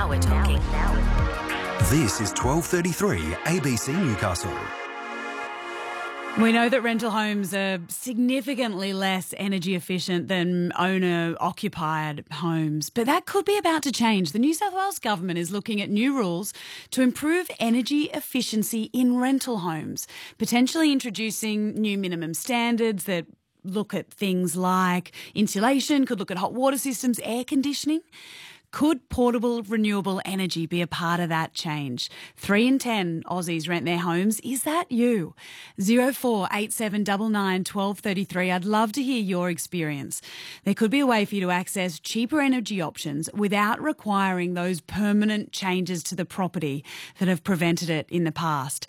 Now we're talking. This is 12:33 ABC Newcastle. We know that rental homes are significantly less energy efficient than owner-occupied homes, but that could be about to change. The New South Wales government is looking at new rules to improve energy efficiency in rental homes, potentially introducing new minimum standards that look at things like insulation, could look at hot water systems, air conditioning. Could portable renewable energy be a part of that change? 3 in 10 Aussies rent their homes. Is that you? 048799 1233. I'd love to hear your experience. There could be a way for you to access cheaper energy options without requiring those permanent changes to the property that have prevented it in the past.